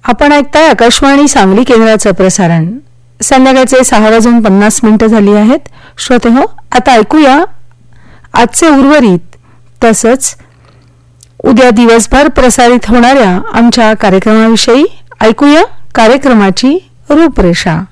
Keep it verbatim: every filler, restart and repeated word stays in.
आपण ऐकताय आकाशवाणी सांगली केंद्राचं प्रसारण. संध्याकाळचे सहा वाजून पन्नास मिनिटं झाली आहेत. श्रोते हो, आता ऐकूया आजचे उर्वरित तसंच उद्या दिवसभर प्रसारित होणाऱ्या आमच्या कार्यक्रमाविषयी. ऐकूया कार्यक्रमाची रूपरेषा.